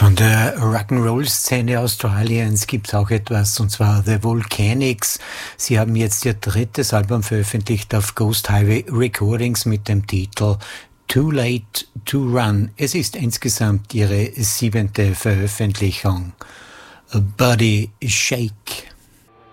Von der Rock'n'Roll-Szene Australiens gibt's auch etwas, und zwar The Volcanics. Sie haben jetzt ihr drittes Album veröffentlicht auf Ghost Highway Recordings mit dem Titel Too Late to Run. Es ist insgesamt ihre 7. Veröffentlichung. A Body Shake.